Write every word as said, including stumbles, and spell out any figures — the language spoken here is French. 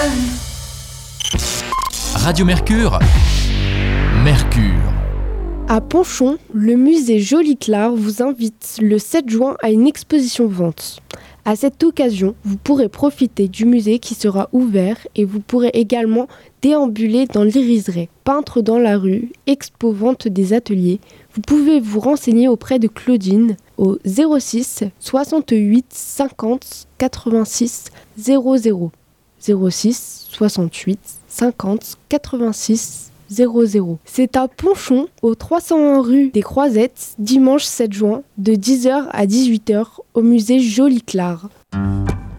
Radio Mercure, Mercure. À Ponchon, le musée Joli-Clare vous invite le sept juin à une exposition vente. À cette occasion, vous pourrez profiter du musée qui sera ouvert et vous pourrez également déambuler dans l'Iriseray, peintre dans la rue, expo vente des ateliers. Vous pouvez vous renseigner auprès de Claudine au zéro six soixante-huit cinquante quatre-vingt-six zéro zéro. zéro six soixante-huit cinquante quatre-vingt-six zéro zéro. C'est à Ponchon, au trois cent un rue des Croisettes, dimanche sept juin, de dix heures à dix-huit heures, au musée Joli-Clare.